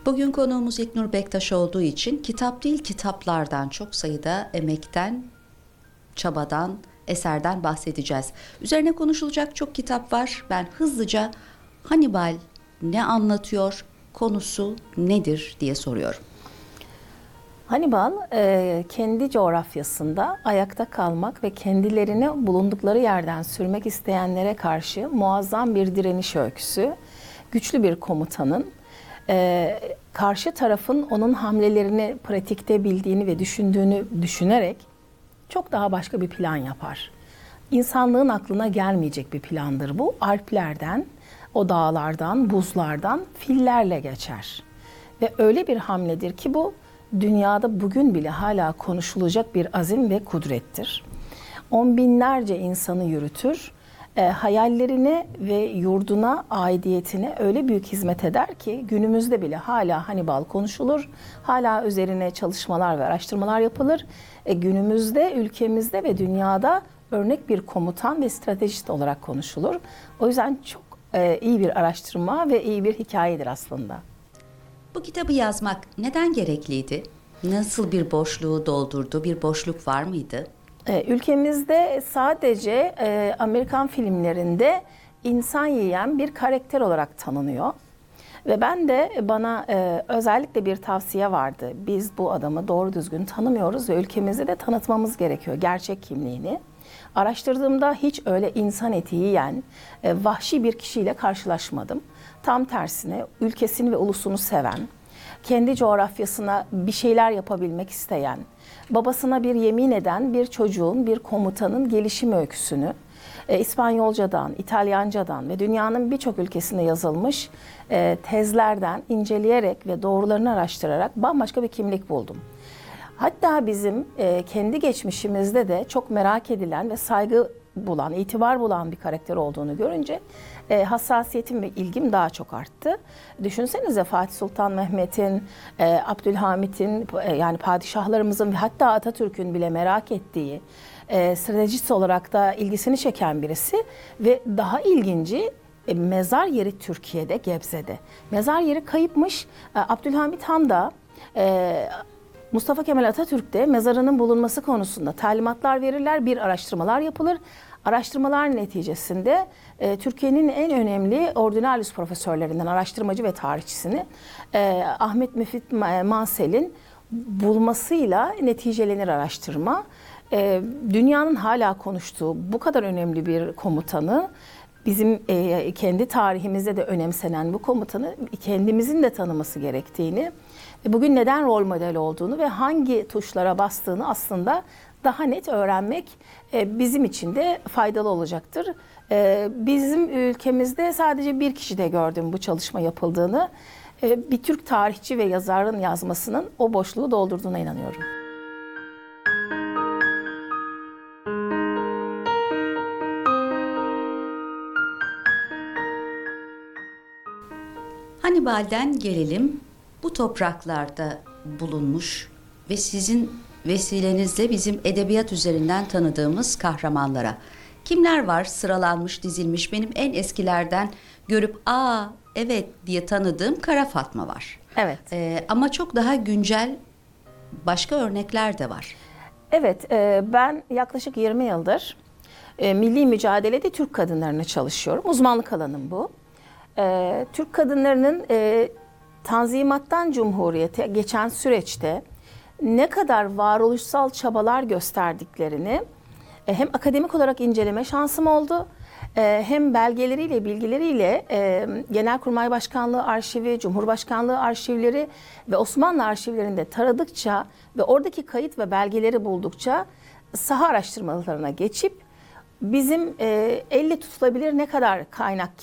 Bugün konuğumuz İlknur Bektaş olduğu için kitap değil kitaplardan, çok sayıda emekten, çabadan, eserden bahsedeceğiz. Üzerine konuşulacak çok kitap var. Ben hızlıca Hannibal ne anlatıyor, konusu nedir diye soruyorum. Hannibal kendi coğrafyasında ayakta kalmak ve kendilerini bulundukları yerden sürmek isteyenlere karşı muazzam bir direniş öyküsü. Güçlü bir komutanın karşı tarafın onun hamlelerini pratikte bildiğini ve düşündüğünü düşünerek çok daha başka bir plan yapar. İnsanlığın aklına gelmeyecek bir plandır bu. Alplerden, o dağlardan, buzlardan fillerle geçer. Ve öyle bir hamledir ki bu dünyada bugün bile hala konuşulacak bir azim ve kudrettir. On binlerce insanı yürütür, hayallerine ve yurduna, aidiyetine öyle büyük hizmet eder ki günümüzde bile hala Hannibal konuşulur, hala üzerine çalışmalar ve araştırmalar yapılır. Günümüzde, ülkemizde ve dünyada örnek bir komutan ve stratejist olarak konuşulur. O yüzden çok iyi bir araştırma ve iyi bir hikayedir aslında. Bu kitabı yazmak neden gerekliydi? Nasıl bir boşluğu doldurdu? Bir boşluk var mıydı? Ülkemizde sadece Amerikan filmlerinde insan yiyen bir karakter olarak tanınıyor. Ve ben de bana özellikle bir tavsiye vardı. Biz bu adamı doğru düzgün tanımıyoruz ve ülkemizde de tanıtmamız gerekiyor gerçek kimliğini. Araştırdığımda hiç öyle insan eti yiyen vahşi bir kişiyle karşılaşmadım. Tam tersine ülkesini ve ulusunu seven, kendi coğrafyasına bir şeyler yapabilmek isteyen, babasına bir yemin eden bir çocuğun, bir komutanın gelişim öyküsünü İspanyolcadan, İtalyancadan ve dünyanın birçok ülkesinde yazılmış tezlerden inceleyerek ve doğrularını araştırarak bambaşka bir kimlik buldum. Hatta bizim kendi geçmişimizde de çok merak edilen ve saygı bulan, itibar bulan bir karakter olduğunu görünce hassasiyetim ve ilgim daha çok arttı. Düşünsenize Fatih Sultan Mehmet'in, Abdülhamit'in, yani padişahlarımızın ve hatta Atatürk'ün bile merak ettiği, stratejist olarak da ilgisini çeken birisi ve daha ilginci mezar yeri Türkiye'de, Gebze'de. Mezar yeri kayıpmış. Abdülhamit Han da Mustafa Kemal Atatürk de mezarının bulunması konusunda talimatlar verirler, bir araştırmalar yapılır. Araştırmalar neticesinde Türkiye'nin en önemli ordinalis profesörlerinden, araştırmacı ve tarihçisini Ahmet Müfit Mansel'in bulmasıyla neticelenir araştırma. Dünyanın hala konuştuğu bu kadar önemli bir komutanı, bizim kendi tarihimizde de önemsenen bu komutanı kendimizin de tanıması gerektiğini, bugün neden rol model olduğunu ve hangi tuşlara bastığını aslında daha net öğrenmek bizim için de faydalı olacaktır. Bizim ülkemizde sadece bir kişide gördüm bu çalışma yapıldığını. Bir Türk tarihçi ve yazarın yazmasının o boşluğu doldurduğuna inanıyorum. Hannibal'den gelelim. Bu topraklarda bulunmuş ve sizin vesilenizle bizim edebiyat üzerinden tanıdığımız kahramanlara. Kimler var sıralanmış, dizilmiş? Benim en eskilerden görüp evet diye tanıdığım Kara Fatma var. Evet. Ama çok daha güncel başka örnekler de var. Evet, ben yaklaşık 20 yıldır milli mücadelede Türk kadınlarına çalışıyorum. Uzmanlık alanım bu. Türk kadınlarının Tanzimat'tan Cumhuriyet'e geçen süreçte ne kadar varoluşsal çabalar gösterdiklerini hem akademik olarak inceleme şansım oldu, hem belgeleriyle, bilgileriyle Genelkurmay Başkanlığı arşivi, Cumhurbaşkanlığı arşivleri ve Osmanlı arşivlerinde taradıkça ve oradaki kayıt ve belgeleri buldukça saha araştırmalarına geçip bizim elle tutulabilir ne kadar kaynak